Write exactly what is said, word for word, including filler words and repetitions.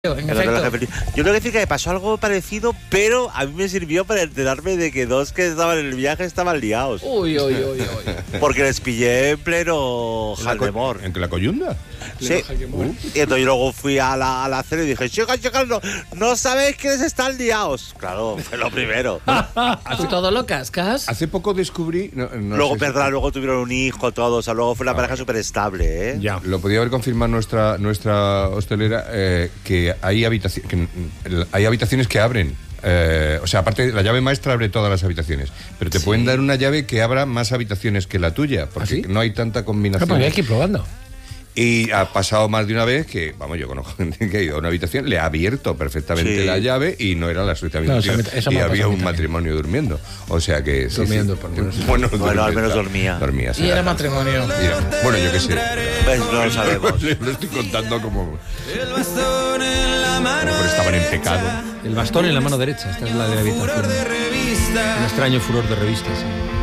En efecto. Yo creo que decir que me pasó algo parecido, pero a mí me sirvió para enterarme de que dos que estaban en el viaje estaban liados. Uy, uy, uy, uy. Porque les pillé en pleno Jaldemor. ¿En la coyunda? Sí. Uh. Y entonces yo luego fui a la, a la cena y dije, chicos, chicos, no, no sabéis quiénes están liados. Claro, fue lo primero. ¿Tú todo lo cascas? Hace poco descubrí... No, no luego, sé perdón, si... luego tuvieron un hijo, todos. O sea, luego fue una ah, pareja súper estable, ¿eh? Ya. Lo podía haber confirmado nuestra, nuestra hostelera, eh, que hay, habitaci- que hay habitaciones que abren. Eh, o sea, aparte, la llave maestra abre todas las habitaciones, pero te sí. pueden dar una llave que abra más habitaciones que la tuya, porque ¿Ah, sí? no hay tanta combinación. No, pues hay que ir probando. Y ha pasado más de una vez que, vamos, yo conozco gente que ha ido a una habitación, le ha abierto perfectamente sí. la llave y no era la suya habitación. No, eso, eso y había un matrimonio durmiendo. O sea que... Sí, durmiendo, sí, por menos. Bueno, bueno al menos dormía. dormía y era matrimonio. Mira, bueno, yo qué sé. Pues no lo sabemos. Lo estoy contando como... El bastón en la mano como estaban en pecado. El bastón en la mano derecha, esta es la de la habitación. Un extraño furor de revistas. ¿Sí?